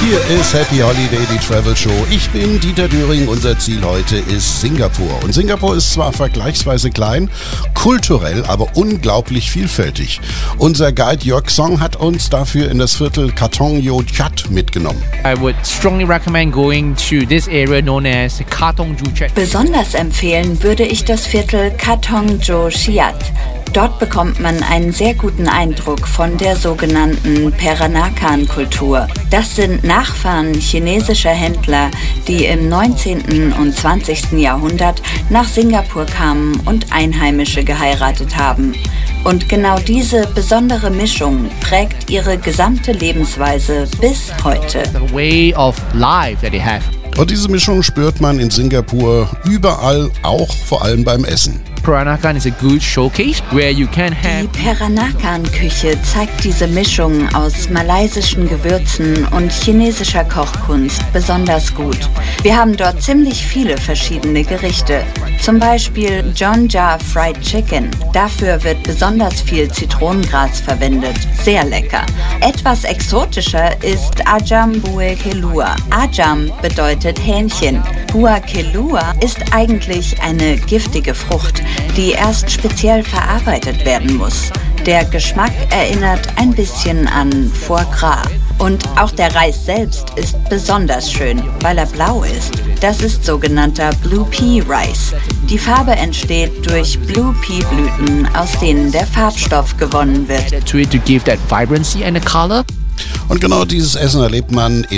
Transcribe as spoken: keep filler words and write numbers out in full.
Hier ist Happy Holiday, die Travel Show. Ich bin Dieter Döring. Unser Ziel heute ist Singapur. Und Singapur ist zwar vergleichsweise klein, kulturell aber unglaublich vielfältig. Unser Guide Jörg Song hat uns dafür in das Viertel Katong Yo Chat mitgenommen. I would strongly recommend going to this area known as Katong Yo Chat. Besonders empfehlen würde ich das Viertel Katong Jo Chiat. Dort bekommt man einen sehr guten Eindruck von der sogenannten Peranakan-Kultur. Das sind Nachfahren chinesischer Händler, die im neunzehnten und zwanzigsten Jahrhundert nach Singapur kamen und Einheimische geheiratet haben. Und genau diese besondere Mischung prägt ihre gesamte Lebensweise bis heute. The way of life that they have. Und diese Mischung spürt man in Singapur überall, auch vor allem beim Essen. Peranakan is a good showcase where you can have. Die Peranakan-Küche zeigt diese Mischung aus malaysischen Gewürzen und chinesischer Kochkunst besonders gut. Wir haben dort ziemlich viele verschiedene Gerichte. Zum Beispiel Jonja Fried Chicken. Dafür wird besonders viel Zitronengras verwendet. Sehr lecker. Etwas exotischer ist Ajam Buah Kelua. Ajam bedeutet Hähnchen. Buah Kelua ist eigentlich eine giftige Frucht, die erst speziell verarbeitet werden muss. Der Geschmack erinnert ein bisschen an Foie Gras. Und auch der Reis selbst ist besonders schön, weil er blau ist. Das ist sogenannter Blue Pea Rice. Die Farbe entsteht durch Blue Pea Blüten, aus denen der Farbstoff gewonnen wird. To it to give that vibrancy and the color. Und genau dieses Essen erlebt man